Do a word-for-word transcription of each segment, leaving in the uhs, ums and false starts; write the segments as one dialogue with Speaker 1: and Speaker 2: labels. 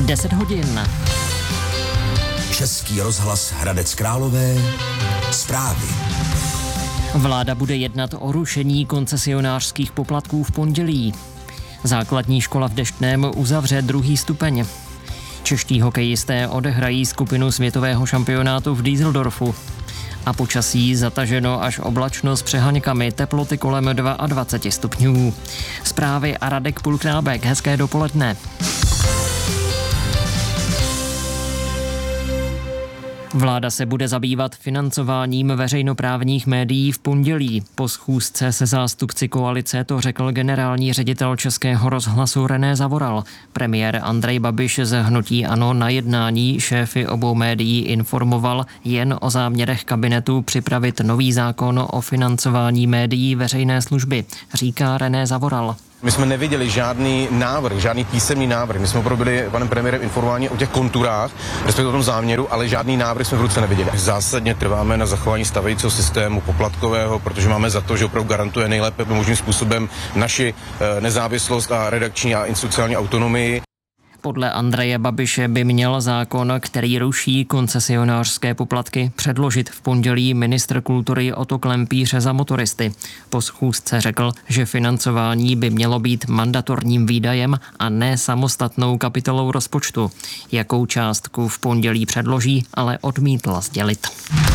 Speaker 1: deset hodin.
Speaker 2: Český rozhlas Hradec Králové. Zprávy.
Speaker 1: Vláda bude jednat o rušení koncesionářských poplatků v pondělí. Základní škola v Deštném uzavře druhý stupeň. Čeští hokejisté odehrají skupinu světového šampionátu v Düsseldorfu. A počasí zataženo až oblačno s přeháňkami, teploty kolem dvacet dva stupňů. Zprávy a Radek Pulknábek, hezké dopoledne. Vláda se bude zabývat financováním veřejnoprávních médií v pondělí. Po schůzce se zástupci koalice to řekl generální ředitel Českého rozhlasu René Zavoral. Premiér Andrej Babiš z hnutí ANO na jednání šéfy obou médií informoval jen o záměrech kabinetu připravit nový zákon o financování médií veřejné služby, říká René Zavoral.
Speaker 3: My jsme neviděli žádný návrh, žádný písemný návrh. My jsme opravdu byli panem premiérem informováni o těch konturách, respektive o tom záměru, ale žádný návrh jsme v ruce neviděli. Zásadně trváme na zachování stávajícího systému poplatkového, protože máme za to, že opravdu garantuje nejlépe možným způsobem naši nezávislost a redakční a institucionální autonomii.
Speaker 1: Podle Andreje Babiše by měl zákon, který ruší koncesionářské poplatky, předložit v pondělí ministr kultury Otto Klempíř za motoristy. Po schůzce řekl, že financování by mělo být mandatorním výdajem a ne samostatnou kapitolou rozpočtu. Jakou částku v pondělí předloží, ale odmítl sdělit.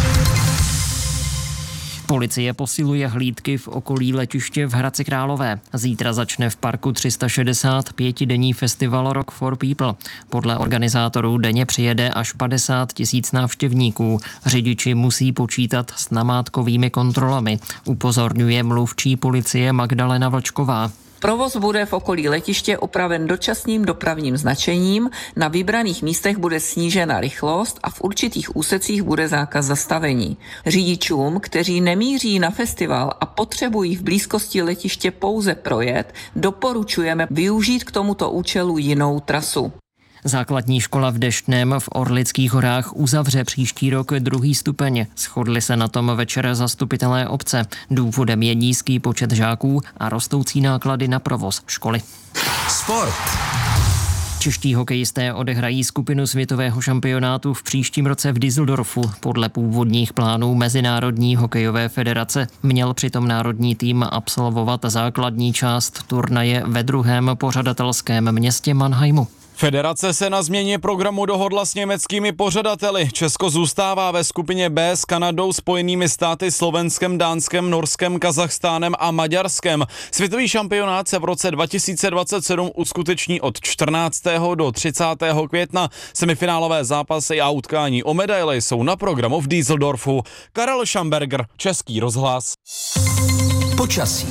Speaker 1: Policie posiluje hlídky v okolí letiště v Hradci Králové. Zítra začne v parku tři sta šedesát pětidenní festival Rock for People. Podle organizátorů denně přijede až padesát tisíc návštěvníků. Řidiči musí počítat s namátkovými kontrolami, upozorňuje mluvčí policie Magdalena Vlčková.
Speaker 4: Provoz bude v okolí letiště opraven dočasným dopravním značením, na vybraných místech bude snížena rychlost a v určitých úsecích bude zákaz zastavení. Řidičům, kteří nemíří na festival a potřebují v blízkosti letiště pouze projet, doporučujeme využít k tomuto účelu jinou trasu.
Speaker 1: Základní škola v Deštném v Orlických horách uzavře příští rok druhý stupeň. Shodli se na tom večer zastupitelé obce. Důvodem je nízký počet žáků a rostoucí náklady na provoz školy.
Speaker 2: Sport.
Speaker 1: Čeští hokejisté odehrají skupinu světového šampionátu v příštím roce v Düsseldorfu. Podle původních plánů Mezinárodní hokejové federace měl přitom národní tým absolvovat základní část turnaje ve druhém pořadatelském městě Mannheimu.
Speaker 5: Federace se na změně programu dohodla s německými pořadateli. Česko zůstává ve skupině B s Kanadou, Spojenými státy, Slovenskem, Dánskem, Norskem, Kazachstánem a Maďarskem. Světový šampionát se v roce dva tisíce dvacet sedm uskuteční od čtrnáctého do třicátého května. Semifinálové zápasy a utkání o medaile jsou na programu v Düsseldorfu. Karel Schamberger, Český rozhlas.
Speaker 2: Počasí.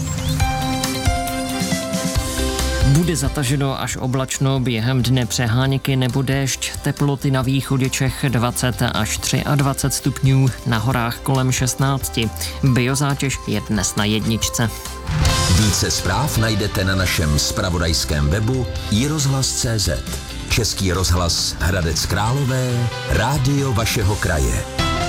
Speaker 1: Bude zataženo až oblačno, během dne přeháňky nebo déšť, teploty na východě Čech dvacet až dvacet tři stupňů, na horách kolem šestnáct. Biozátěž je dnes na jedničce.
Speaker 2: Více zpráv najdete na našem zpravodajském webu i rozhlas tečka cé zet. Český rozhlas Hradec Králové, rádio vašeho kraje.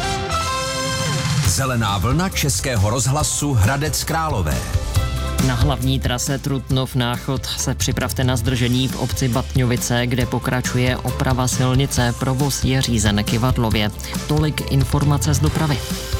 Speaker 2: Zelená vlna Českého rozhlasu Hradec Králové.
Speaker 1: Na hlavní trase Trutnov-Náchod se připravte na zdržení v obci Batňovice, kde pokračuje oprava silnice. Provoz je řízen kyvadlově. Tolik informace z dopravy.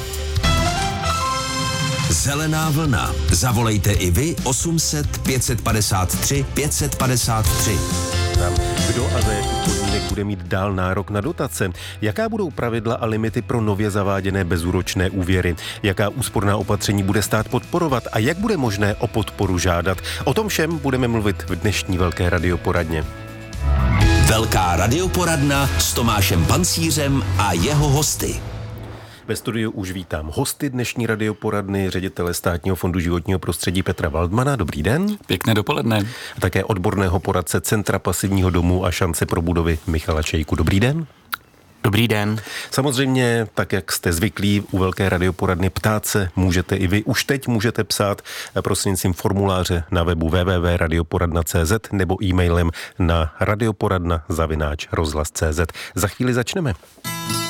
Speaker 2: Zelená vlna. Zavolejte i vy osm set pět set padesát tři pět set padesát tři.
Speaker 6: Kdo a za jakých podmínek bude mít dál nárok na dotace? Jaká budou pravidla a limity pro nově zaváděné bezúročné úvěry? Jaká úsporná opatření bude stát podporovat a jak bude možné o podporu žádat? O tom všem budeme mluvit v dnešní velké radioporadně.
Speaker 2: Velká radioporadna s Tomášem Pancířem a jeho hosty.
Speaker 6: Ve studiu už vítám hosty dnešní radioporadny, ředitele Státního fondu životního prostředí Petra Waldmana. Dobrý den.
Speaker 7: Pěkné dopoledne.
Speaker 6: A také odborného poradce Centra pasivního domu a šance pro budovy Michala Čejku. Dobrý den.
Speaker 7: Dobrý den.
Speaker 6: Samozřejmě, tak jak jste zvyklí u velké radioporadny, ptát se můžete i vy. Už teď můžete psát prostřednictvím formuláře na webu w w w tečka radioporadna tečka cé zet nebo e-mailem na radioporadna zavináč rozhlas tečka cé zet. Za chvíli začneme.